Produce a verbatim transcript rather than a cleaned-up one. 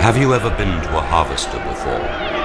Have you ever been to a harvester before?